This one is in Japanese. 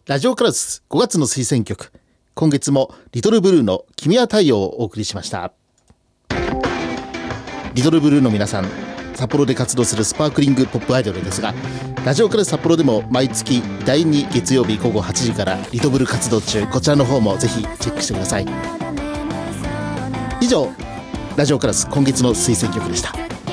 ラジオクラス5月の推薦曲、今月もリトルブルーの君は太陽をお送りしました。リトルブルーの皆さん、札幌で活動するスパークリングポップアイドルですが、ラジオクラス札幌でも毎月第2月曜日午後8時からリトブル活動中、こちらの方もぜひチェックしてください。以上、ラジオクラス今月の推薦曲でした。